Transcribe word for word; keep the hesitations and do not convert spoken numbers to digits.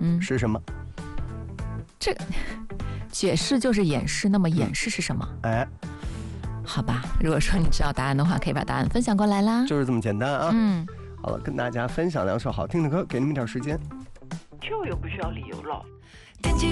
嗯， 是什么？ 这解释就是掩饰，那么掩饰是什么？ 哎， 好吧，如果说你知道答案的话，可以把答案分享过来啦。 就是这么简单啊。 嗯， 好了，跟大家分享两首好听的歌，给你们点时间。 就又不需要理由了。